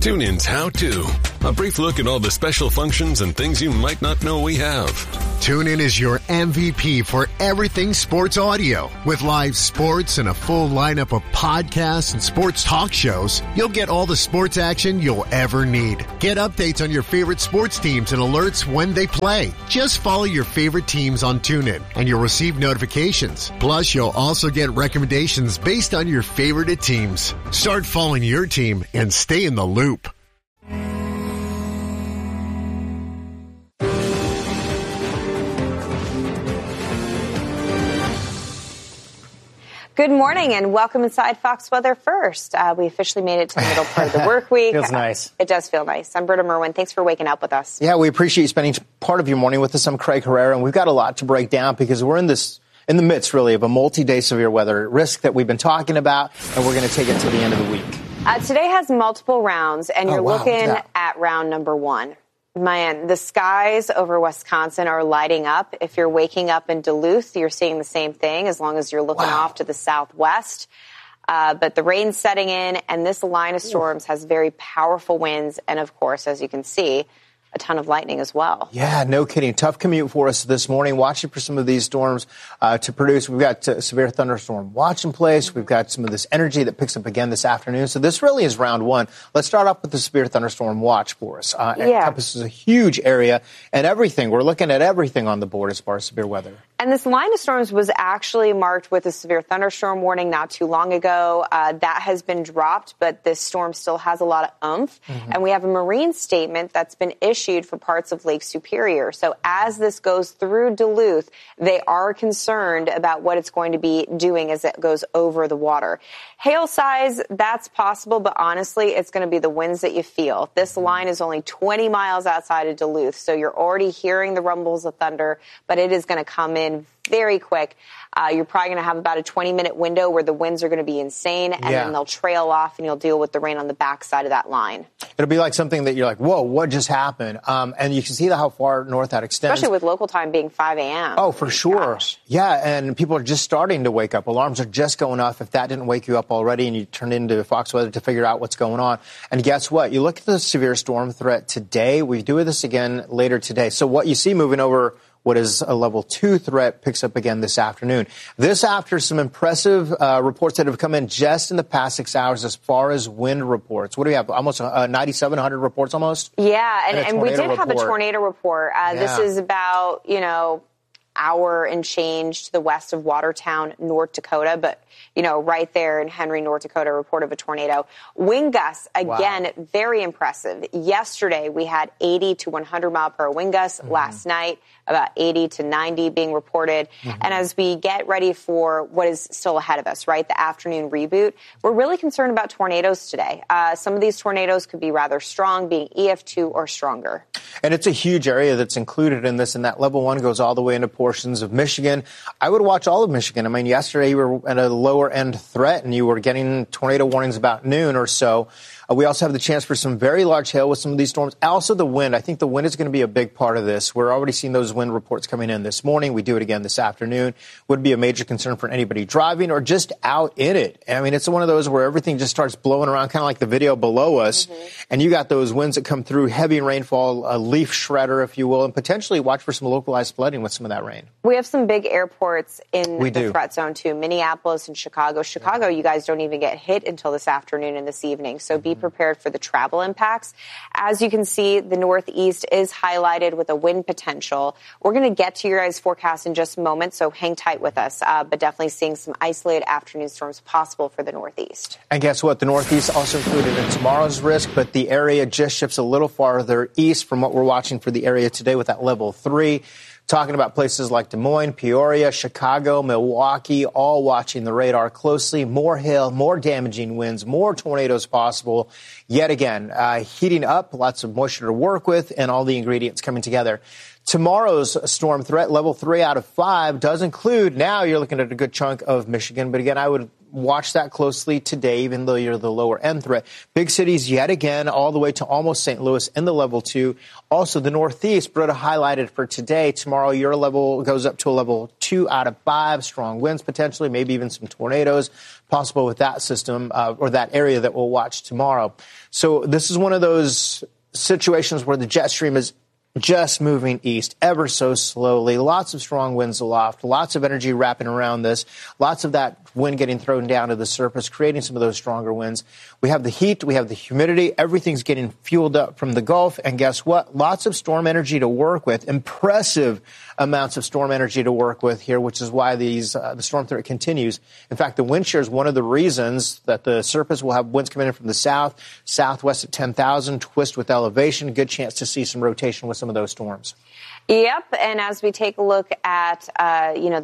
TuneIn's How To. A brief look at all the special functions and things you might not know we have. TuneIn is your MVP for everything sports audio. With live sports and a full lineup of podcasts and sports talk shows, you'll get all the sports action you'll ever need. Get updates on your favorite sports teams and alerts when they play. Just follow your favorite teams on TuneIn and you'll receive notifications. Plus, you'll also get recommendations based on your favorite teams. Start following your team and stay in the loop. Good morning and welcome inside Fox Weather First. We officially made it to the middle part of the work week. Feels nice. It does feel nice. I'm Britta Merwin. Thanks for waking up with us. Yeah, we appreciate you spending part of your morning with us. I'm Craig Herrera, and we've got a lot to break down because we're in the midst, really, of a multi-day severe weather risk that we've been talking about, and we're going to take it to the end of the week. Today has multiple rounds, and you're looking at round number one. Man, the skies over Wisconsin are lighting up. If you're waking up in Duluth, you're seeing the same thing as long as you're looking off to the southwest. But the rain's setting in, and this line of storms has very powerful winds. And, of course, as you can see, a ton of lightning as well. Yeah, no kidding. Tough commute for us this morning. Watching for some of these storms to produce. We've got severe thunderstorm watch in place. We've got some of this energy that picks up again this afternoon. So this really is round one. Let's start off with the severe thunderstorm watch for us. It encompasses a huge area and everything. We're looking at everything on the board as far as severe weather. And this line of storms was actually marked with a severe thunderstorm warning not too long ago. That has been dropped, but this storm still has a lot of oomph. And we have a marine statement that's been issued for parts of Lake Superior. So as this goes through Duluth, they are concerned about what it's going to be doing as it goes over the water. Hail size, that's possible, but honestly, it's going to be the winds that you feel. This line is only 20 miles outside of Duluth, so you're already hearing the rumbles of thunder, but it is going to come in very quick. You're probably going to have about a 20-minute window where the winds are going to be insane, and then they'll trail off, and you'll deal with the rain on the backside of that line. It'll be like something that you're like, whoa, what just happened? And you can see how far north that extends. Especially with local time being 5 a.m. Oh, for sure. Gosh. Yeah, and people are just starting to wake up. Alarms are just going off. If that didn't wake you up already and you turned into Fox Weather to figure out what's going on. And guess what? You look at the severe storm threat today. We do this again later today. So what you see moving over what is a level 2 threat picks up again this afternoon. This after some impressive reports that have come in just in the past 6 hours as far as wind reports. What do we have? Almost 9,700 reports almost? Yeah, and we did have a tornado report. This is about, hour and change to the west of Watertown, North Dakota, but right there in Henry, North Dakota, report of a tornado. Wind gusts, again, very impressive. Yesterday, we had 80 to 100 mile per hour wind gusts. Last night, about 80 to 90 being reported. And as we get ready for what is still ahead of us, right, the afternoon reboot, we're really concerned about tornadoes today. Some of these tornadoes could be rather strong, being EF2 or stronger. And it's a huge area that's included in this, and that level 1 goes all the way into portions of Michigan. I would watch all of Michigan. I mean, yesterday you were at a lower end threat, and you were getting tornado warnings about noon or so. We also have the chance for some very large hail with some of these storms. Also the wind. I think the wind is going to be a big part of this. We're already seeing those wind reports coming in this morning. We do it again this afternoon. Would be a major concern for anybody driving or just out in it. I mean, it's one of those where everything just starts blowing around, kind of like the video below us. And you got those winds that come through, heavy rainfall, a leaf shredder, if you will, and potentially watch for some localized flooding with some of that rain. We have some big airports in the threat zone, too. Minneapolis and Chicago. Chicago, you guys don't even get hit until this afternoon and this evening. So be prepared for the travel impacts. As you can see, the Northeast is highlighted with a wind potential. We're going to get to your guys' forecast in just a moment, so hang tight with us. But definitely seeing some isolated afternoon storms possible for the Northeast. And guess what? The Northeast also included in tomorrow's risk, but the area just shifts a little farther east from what we're watching for the area today with that level 3. Talking about places like Des Moines, Peoria, Chicago, Milwaukee, all watching the radar closely. More hail, more damaging winds, more tornadoes possible. Yet again, heating up, lots of moisture to work with, and all the ingredients coming together. Tomorrow's storm threat, level 3 out of 5, does include, now you're looking at a good chunk of Michigan. But again, I would watch that closely today, even though you're the lower end threat. Big cities yet again, all the way to almost St. Louis in the level 2. Also, the Northeast, Britta highlighted for today. Tomorrow, your level goes up to a level 2 out of 5. Strong winds potentially, maybe even some tornadoes possible with that system or that area that we'll watch tomorrow. So this is one of those situations where the jet stream is just moving east ever so slowly. Lots of strong winds aloft, lots of energy wrapping around this, lots of that wind getting thrown down to the surface, creating some of those stronger winds. We have the heat, we have the humidity, everything's getting fueled up from the Gulf. And guess what? Lots of storm energy to work with, impressive amounts of storm energy to work with here, which is why the storm threat continues. In fact, the wind shear is one of the reasons that the surface will have winds coming in from the south, southwest at 10,000, twist with elevation, good chance to see some rotation with some of those storms. Yep. And as we take a look at,